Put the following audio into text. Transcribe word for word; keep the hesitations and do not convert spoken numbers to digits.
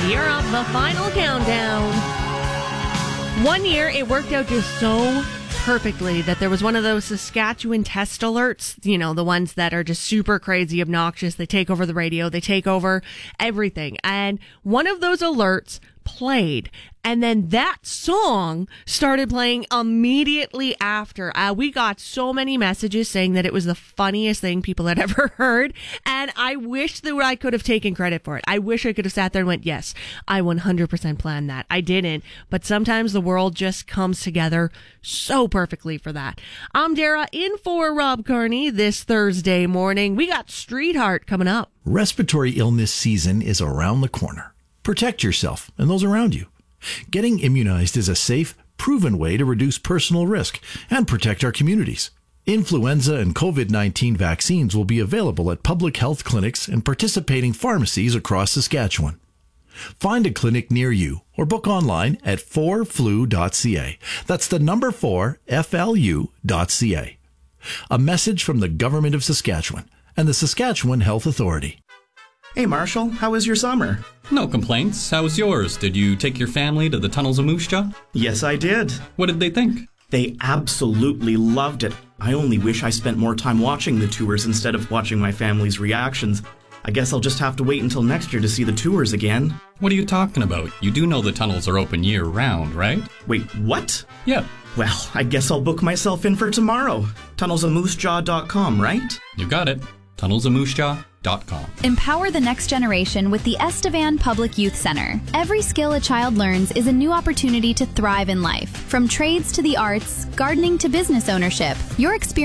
You're up the final countdown. One year, it worked out just so perfectly that there was one of those Saskatchewan test alerts, you know, the ones that are just super crazy obnoxious. They take over the radio, they take over everything. And one of those alerts played, and then that song started playing immediately after. Uh, we got so many messages saying that it was the funniest thing people had ever heard, and I wish that I could have taken credit for it. I wish I could have sat there and went, yes, I one hundred percent planned that. I didn't, but sometimes the world just comes together so perfectly for that. I'm Dara, in for Rob Carney this Thursday morning. We got Street Heart coming up. Respiratory illness season is around the corner. Protect yourself and those around you. Getting immunized is a safe, proven way to reduce personal risk and protect our communities. Influenza and covid nineteen vaccines will be available at public health clinics and participating pharmacies across Saskatchewan. Find a clinic near you or book online at four flu dot c a. That's the number four, F L U dot C A. A message from the Government of Saskatchewan and the Saskatchewan Health Authority. Hey Marshall, how was your summer? No complaints. How was yours? Did you take your family to the Tunnels of Moose Jaw? Yes, I did. What did they think? They absolutely loved it. I only wish I spent more time watching the tours instead of watching my family's reactions. I guess I'll just have to wait until next year to see the tours again. What are you talking about? You do know the tunnels are open year-round, right? Wait, what? Yeah. Well, I guess I'll book myself in for tomorrow. tunnels of moose jaw dot com, right? You got it. tunnels of moose jaw dot com. Empower the next generation with the Estevan Public Youth Center. Every skill a child learns is a new opportunity to thrive in life. From trades to the arts, gardening to business ownership, your experience